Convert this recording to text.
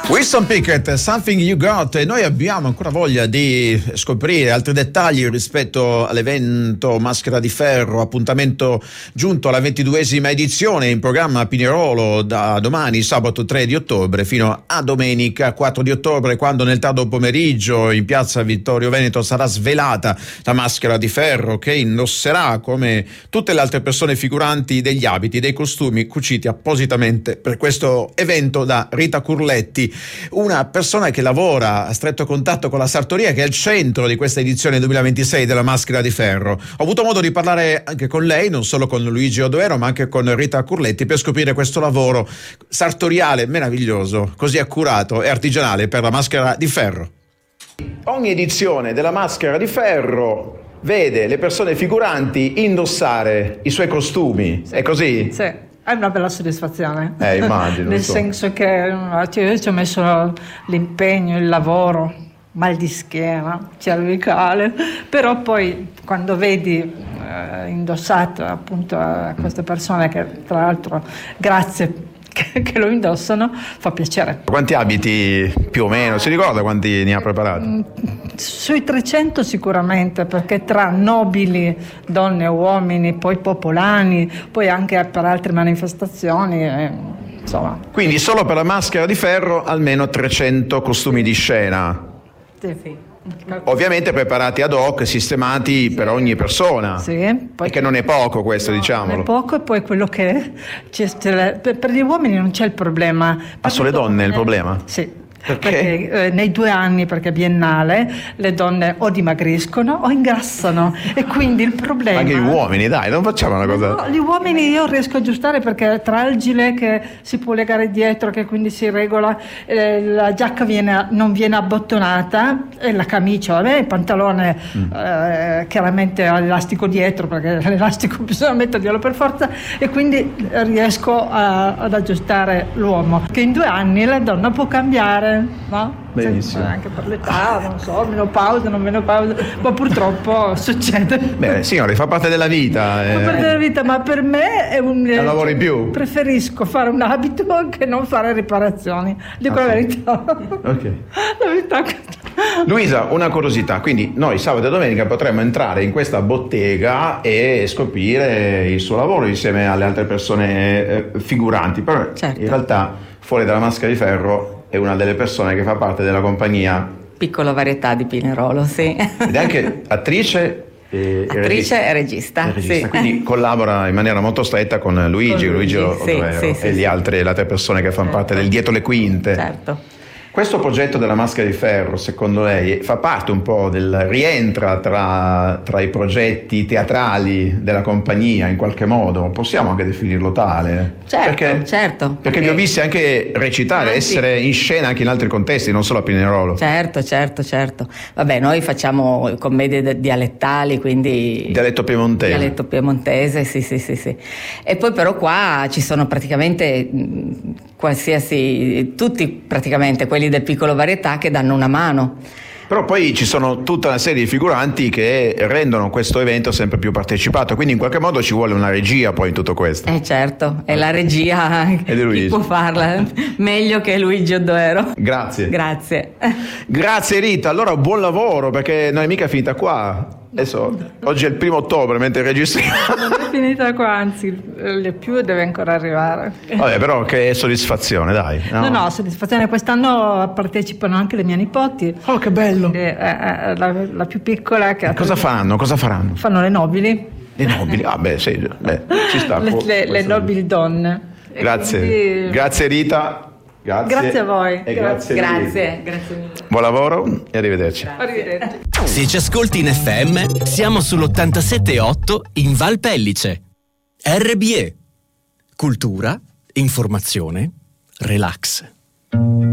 Wilson Pickett, Something You Got, e noi abbiamo ancora voglia di scoprire altri dettagli rispetto all'evento Maschera di Ferro, appuntamento giunto alla 22esima edizione, in programma a Pinerolo da domani, sabato 3 di ottobre, fino a domenica 4 di ottobre, quando nel tardo pomeriggio in piazza Vittorio Veneto sarà svelata la Maschera di Ferro, che indosserà, come tutte le altre persone figuranti, degli abiti, dei costumi cuciti appositamente per questo evento da Rita Curletti, una persona che lavora a stretto contatto con la sartoria, che è al centro di questa edizione 2026 della Maschera di Ferro. Ho avuto modo di parlare anche con lei, non solo con Luigi Odoero, ma anche con Rita Curletti, per scoprire questo lavoro sartoriale meraviglioso, così accurato e artigianale per la Maschera di Ferro. Ogni edizione della Maschera di Ferro vede le persone figuranti indossare i suoi costumi, sì. È così? Sì. È una bella soddisfazione. Immagino. Nel senso che io ci ho messo l'impegno, il lavoro, mal di schiena, cervicale, però poi quando vedi indossato appunto a queste persone, che tra l'altro grazie che lo indossano, fa piacere. Quanti abiti più o meno? Si ricorda quanti ne ha preparati? Sui 300 sicuramente, perché tra nobili, donne e uomini, poi popolani, poi anche per altre manifestazioni, insomma. Quindi solo per la Maschera di Ferro almeno 300 costumi di scena. Sì. Ovviamente preparati ad hoc, sistemati per ogni persona. Sì, poi, perché non è poco questo, no, diciamolo. Non è poco, e poi quello che per gli uomini non c'è il problema. Ma sono le donne il problema? Sì. Perché nei 2 anni, perché è biennale, le donne o dimagriscono o ingrassano, e quindi il problema... Anche gli uomini, dai, non facciamo una cosa... No, gli uomini io riesco a aggiustare, perché tra il gilet che si può legare dietro, che quindi si regola, la giacca non viene abbottonata, e la camicia, il pantalone chiaramente ha l'elastico dietro, perché l'elastico bisogna metterglielo per forza, e quindi riesco ad aggiustare l'uomo, che in 2 anni la donna può cambiare. No? Benissimo. Anche per l'età, non so, menopausa, non menopausa, ma purtroppo succede. Beh, signore, fa parte della vita. Fa parte della vita, ma per me è un lavoro in più. Preferisco fare un abito che non fare riparazioni. Dico la verità. Ok. La verità. Luisa, una curiosità, quindi noi sabato e domenica potremmo entrare in questa bottega e scoprire il suo lavoro insieme alle altre persone figuranti, però certo, in realtà fuori dalla Maschera di Ferro è una delle persone che fa parte della compagnia Piccola Varietà di Pinerolo, sì. Ed è anche attrice e regista. Sì. Quindi collabora in maniera molto stretta con Luigi Odoero, e le altre persone che fanno parte del dietro le quinte. Certo. Questo progetto della Maschera di Ferro, secondo lei, fa parte un po' rientra tra i progetti teatrali della compagnia, in qualche modo? Possiamo anche definirlo tale? Certo. Perché vi ho visti anche recitare, essere in scena anche in altri contesti, non solo a Pinerolo. Certo. Vabbè, noi facciamo commedie dialettali, quindi... Dialetto piemontese. Dialetto piemontese, sì. E poi però qua ci sono praticamente tutti praticamente quelli del Piccolo Varietà che danno una mano. Però poi ci sono tutta una serie di figuranti che rendono questo evento sempre più partecipato, quindi in qualche modo ci vuole una regia poi in tutto questo. Certo, e la regia chi può farla meglio che Luigi Odoero. Grazie Rita, allora buon lavoro, perché non è mica finita qua. Adesso oggi è il 1 ottobre mentre registriamo. Non è finita qua, anzi le più deve ancora arrivare. Vabbè, però che soddisfazione, dai. No, soddisfazione. Quest'anno partecipano anche le mie nipoti. Oh, che bello. La più piccola che cosa faranno? Fanno le nobili. Le nobili? Ci sta. Le nobili donne. Grazie. Grazie Rita. Grazie a voi. Grazie mille. Buon lavoro e arrivederci. Se ci ascolti in FM, siamo sull'87.8 in Val Pellice. RBE. Cultura, informazione, relax.